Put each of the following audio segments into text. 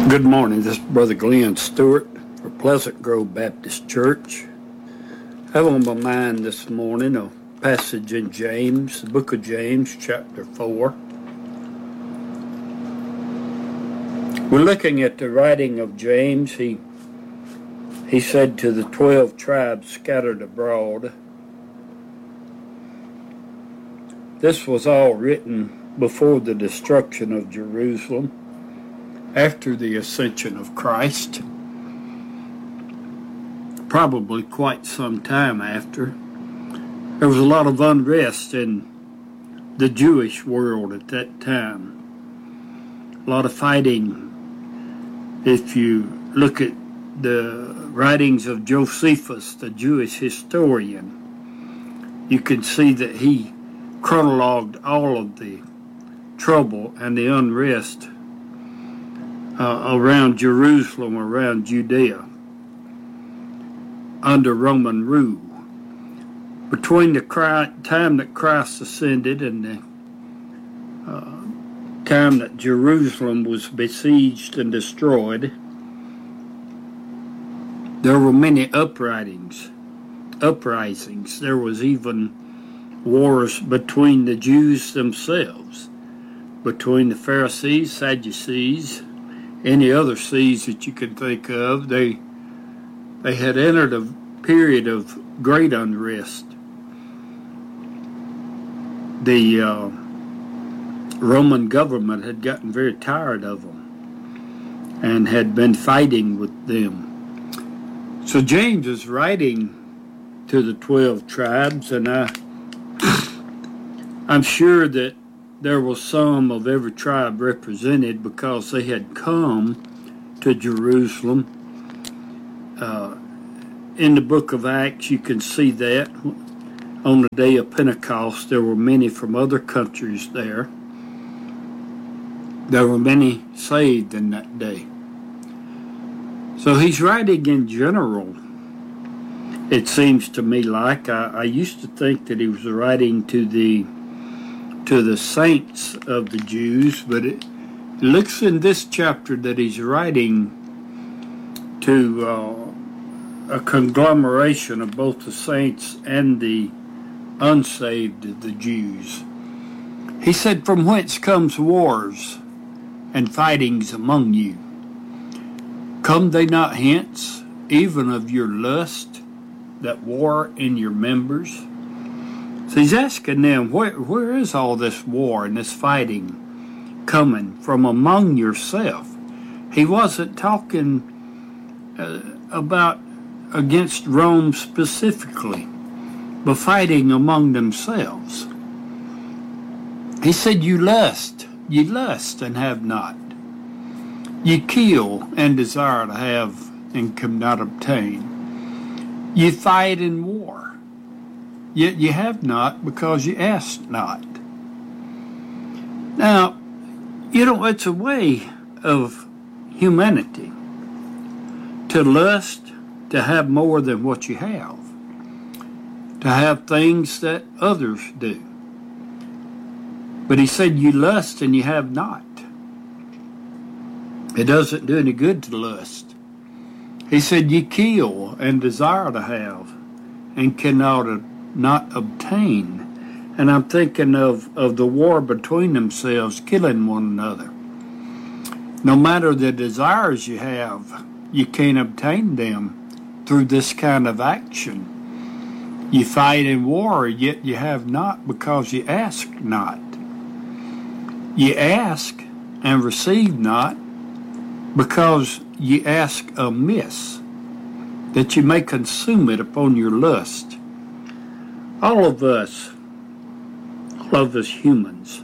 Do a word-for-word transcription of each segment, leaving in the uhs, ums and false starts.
Good morning. This is Brother Glenn Stewart for Pleasant Grove Baptist Church. I have on my mind this morning a passage in James, the book of James, chapter four. We're looking at the writing of James. He, he said to the twelve tribes scattered abroad. This was all written before the destruction of Jerusalem, after the ascension of Christ, probably quite some time after. There was a lot of unrest in the Jewish world at that time. A lot of fighting. If you look at the writings of Josephus, the Jewish historian, you can see that he chronologued all of the trouble and the unrest Uh, around Jerusalem, around Judea, under Roman rule. Between the time that Christ ascended and the uh, time that Jerusalem was besieged and destroyed, there were many uprisings. Uprisings. There was even wars between the Jews themselves, between the Pharisees, Sadducees, any other seas that you could think of. They they had entered a period of great unrest. The uh, Roman government had gotten very tired of them and had been fighting with them. So James is writing to the twelve tribes, and I, I'm sure that there was some of every tribe represented because they had come to Jerusalem. Uh, in the book of Acts, you can see that. On the day of Pentecost, there were many from other countries there. There were many saved in that day. So he's writing in general, it seems to me like. I, I used to think that he was writing to the to the saints of the Jews, but it looks in this chapter that he's writing to uh, a conglomeration of both the saints and the unsaved of the Jews. He said, "From whence comes wars and fightings among you? Come they not hence, even of your lust that war in your members?" So he's asking them, where, where is all this war and this fighting coming from among yourself? He wasn't talking uh, about against Rome specifically, but fighting among themselves. He said, you lust, you lust and have not. You kill and desire to have and cannot obtain. You fight in war, yet you have not because you ask not. Now, you know, it's a way of humanity to lust, to have more than what you have, to have things that others do. But he said, you lust and you have not. It doesn't do any good to lust. He said, you kill and desire to have and cannot not obtain. And I'm thinking of, of the war between themselves, killing one another. No matter the desires you have, you can't obtain them through this kind of action. You fight in war, yet you have not because you ask not. You ask and receive not because you ask amiss, that you may consume it upon your lust. All of us, all of us humans,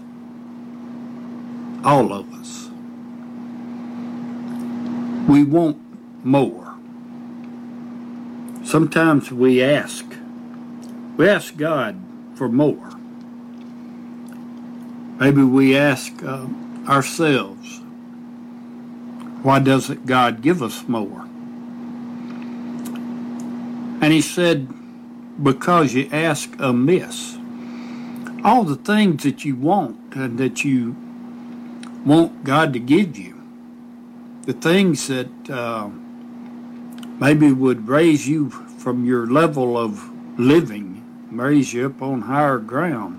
all of us, we want more. Sometimes we ask, we ask God for more. Maybe we ask uh, ourselves, why doesn't God give us more? And he said, because you ask amiss. All the things that you want and that you want God to give you, the things that uh, maybe would raise you from your level of living, raise you up on higher ground.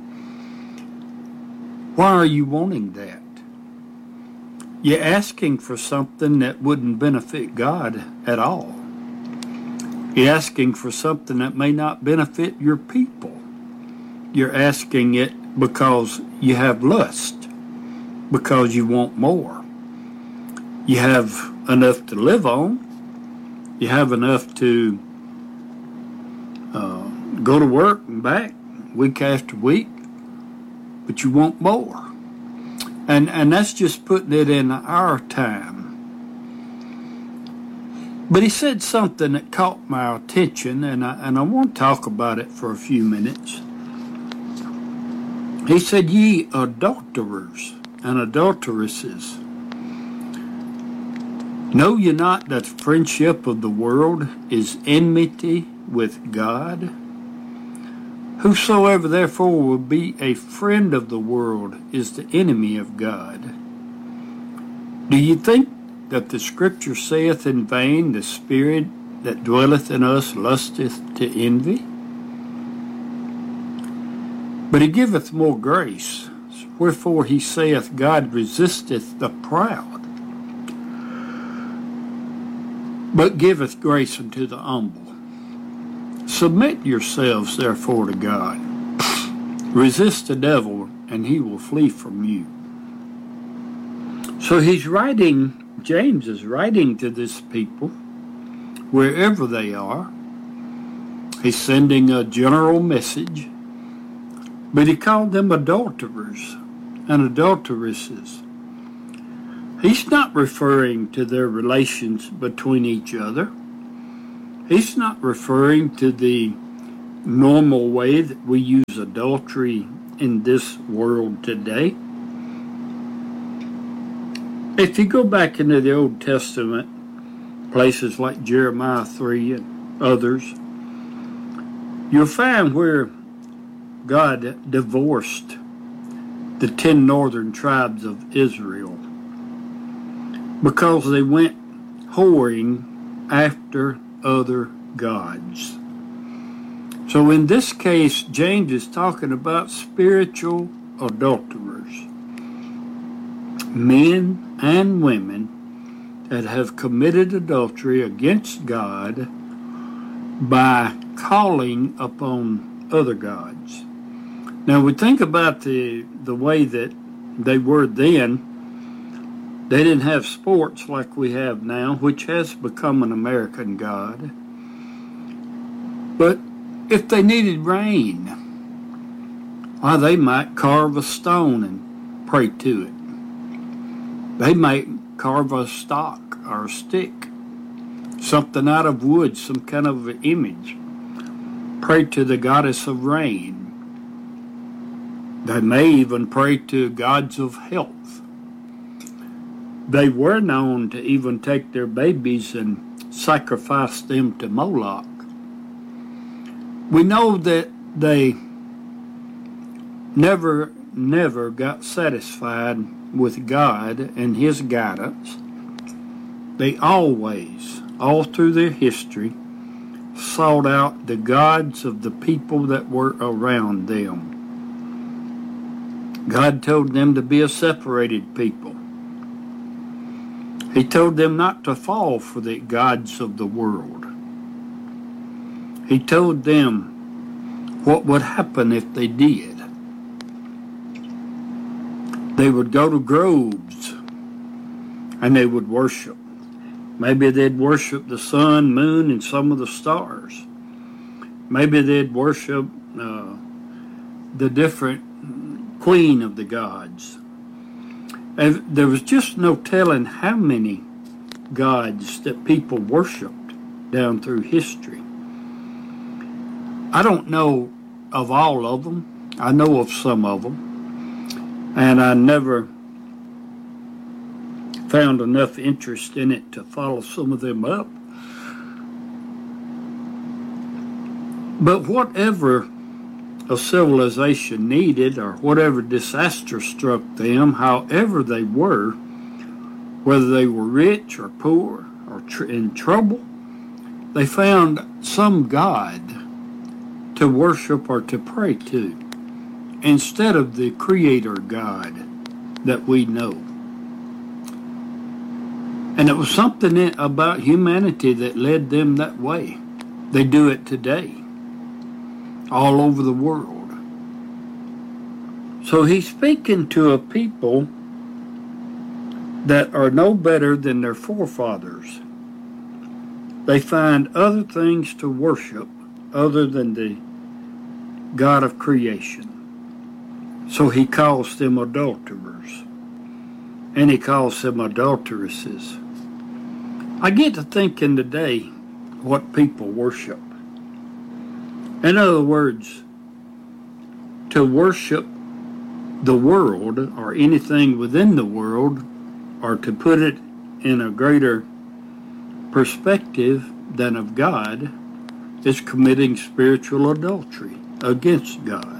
Why are you wanting that? You're asking for something that wouldn't benefit God at all. You're asking for something that may not benefit your people. You're asking it because you have lust, because you want more. You have enough to live on. You have enough to uh, go to work and back week after week, but you want more. And and that's just putting it in our time. But he said something that caught my attention, and I, and I want to talk about it for a few minutes. He said, "Ye adulterers and adulteresses, know ye not that the friendship of the world is enmity with God? Whosoever therefore will be a friend of the world is the enemy of God. Do ye think that the Scripture saith in vain, the Spirit that dwelleth in us lusteth to envy? But he giveth more grace. Wherefore he saith, God resisteth the proud, but giveth grace unto the humble. Submit yourselves therefore to God. Resist the devil, and he will flee from you." So he's writing, James is writing to this people, wherever they are. He's sending a general message, but he called them adulterers and adulteresses. He's not referring to their relations between each other. He's not referring to the normal way that we use adultery in this world today. If you go back into the Old Testament, places like Jeremiah three and others, you'll find where God divorced the ten northern tribes of Israel because they went whoring after other gods. So in this case, James is talking about spiritual adulterers, men and women that have committed adultery against God by calling upon other gods. Now we think about the the way that they were then. They didn't have sports like we have now, which has become an American god. But if they needed rain, why, they might carve a stone and pray to it. They might carve a stock or a stick, something out of wood, some kind of image. Pray to the goddess of rain. They may even pray to gods of health. They were known to even take their babies and sacrifice them to Moloch. We know that they never, never got satisfied with God and His guidance. They always, all through their history, sought out the gods of the people that were around them. God told them to be a separated people. He told them not to fall for the gods of the world. He told them what would happen if they did. They would go to groves and they would worship. Maybe they'd worship the sun, moon, and some of the stars. Maybe they'd worship uh, the different queen of the gods. And there was just no telling how many gods that people worshipped down through history. I don't know of all of them. I know of some of them. And I never found enough interest in it to follow some of them up. But whatever a civilization needed, or whatever disaster struck them, however they were, whether they were rich or poor or tr- in trouble, they found some God to worship or to pray to instead of the Creator God that we know. And it was something about humanity that led them that way. They do it today, all over the world. So he's speaking to a people that are no better than their forefathers. They find other things to worship other than the God of creation. So he calls them adulterers, and he calls them adulteresses. I get to thinking today what people worship. In other words, to worship the world or anything within the world, or to put it in a greater perspective than of God, is committing spiritual adultery against God.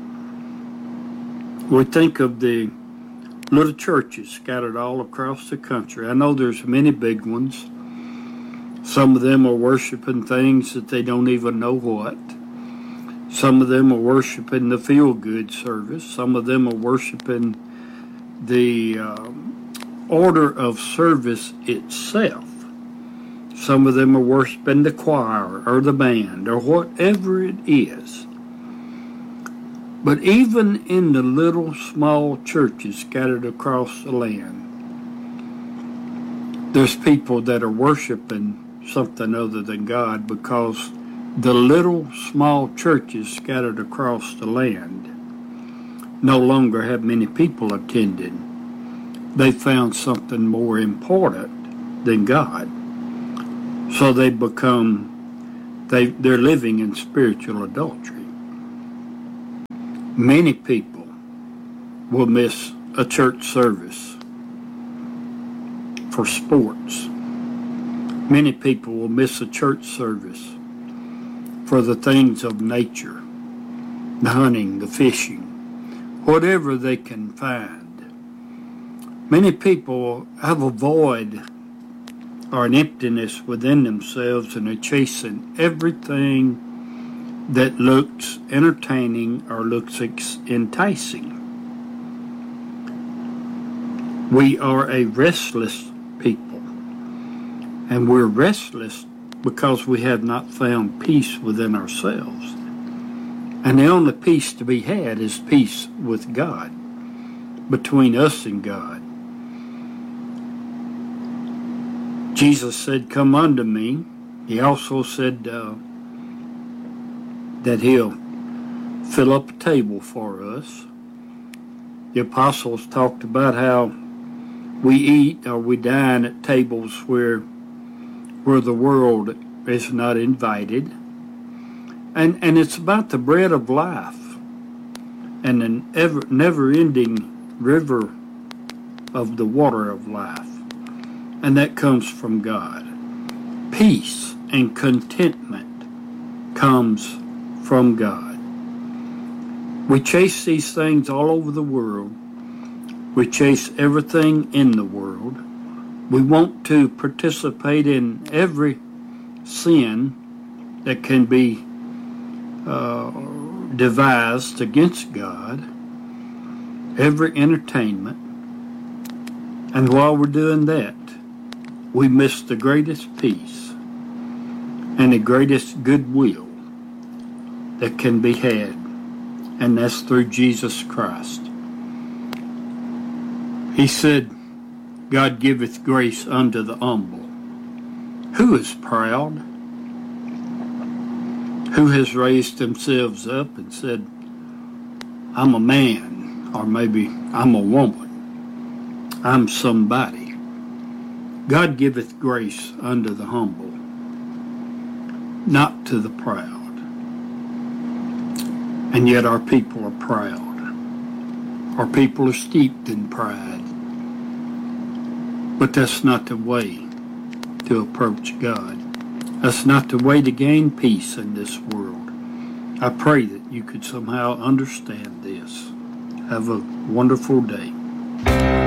We think of the little churches scattered all across the country. I know there's many big ones. Some of them are worshiping things that they don't even know what. Some of them are worshiping the feel-good service. Some of them are worshiping the um, order of service itself. Some of them are worshiping the choir or the band or whatever it is. But even in the little small churches scattered across the land, there's people that are worshiping something other than God, because the little small churches scattered across the land no longer have many people attending. They found something more important than God. So they become, they, they're living in spiritual adultery. Many people will miss a church service for sports. Many people will miss a church service for the things of nature, the hunting, the fishing, whatever they can find. Many people have a void or an emptiness within themselves, and they're chasing everything that looks entertaining or looks enticing. We are a restless people, and we're restless because we have not found peace within ourselves. And the only peace to be had is peace with God, between us and God. Jesus said, "Come unto me." He also said uh, that he'll fill up a table for us. The apostles talked about how we eat or we dine at tables where where the world is not invited. And and it's about the bread of life and an ever never-ending river of the water of life. And that comes from God. Peace and contentment comes from God. We chase these things all over the world. We chase everything in the world. We want to participate in every sin that can be uh, devised against God, every entertainment. And while we're doing that, we miss the greatest peace and the greatest goodwill that can be had, and that's through Jesus Christ. He said, God giveth grace unto the humble. Who is proud? Who has raised themselves up and said, I'm a man, or maybe I'm a woman, I'm somebody. God giveth grace unto the humble, not to the proud. And yet our people are proud. Our people are steeped in pride. But that's not the way to approach God. That's not the way to gain peace in this world. I pray that you could somehow understand this. Have a wonderful day.